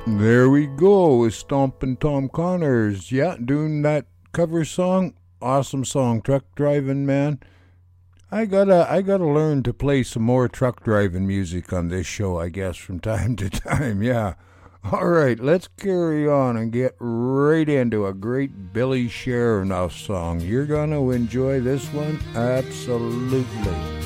There we go with Stompin' Tom Connors. Yeah, doing that cover song. Awesome song, Truck Driving Man. I gotta learn to play some more truck driving music on this show, I guess, from time to time. Yeah. All right, let's carry on and get right into a great Billy Shernoff song. You're gonna enjoy this one absolutely.